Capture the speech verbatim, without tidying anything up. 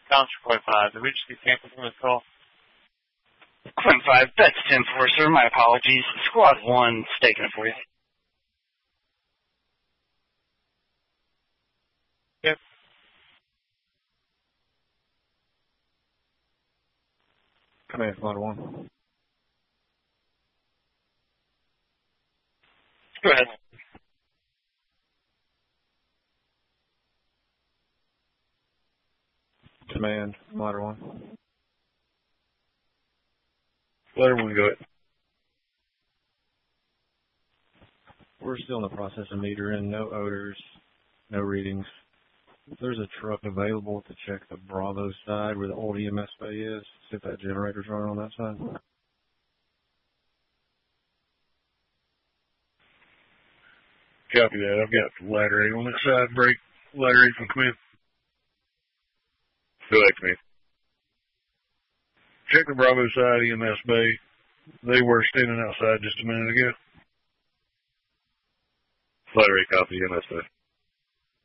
Bouncer point five. Did we just get canceled from this call? Point five, that's ten four, sir. My apologies. Squad one, staking it for you. Yep. Command Squad one. Go ahead. Command, Ladder one. Ladder one, go ahead. We're still in the process of metering, no odors, no readings. If there's a truck available to check the Bravo side where the old E M S bay is, see if that generator's running on that side. Copy that. I've got ladder eight on that side. Break ladder eight from Quinn. Go ahead, Quinn. Check the Bravo side E M S bay. They were standing outside just a minute ago. Ladder eight, copy E M S bay.